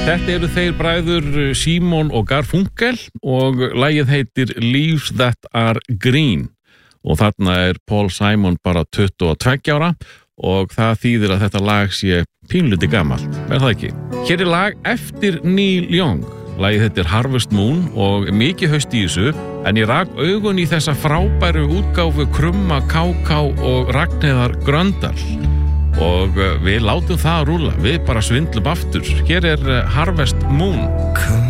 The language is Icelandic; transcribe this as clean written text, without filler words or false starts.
Þetta eru þeir bræður Simon og Garfunkel og lagið heitir Leaves That Are Green og þarna er Paul Simon bara 22 ára og það þýðir að þetta lag sé pínluti gamalt, er það ekki? Hér er lag eftir Neil Young. Lagið heitir Harvest Moon og mikið haust í þessu, en ég rak augun í þessa frábæru útgáfu Krumma, KK og Ragnheiðar Gröndal. Og við látum það að rúlla, við bara svindlum aftur. Hér er Harvest Moon.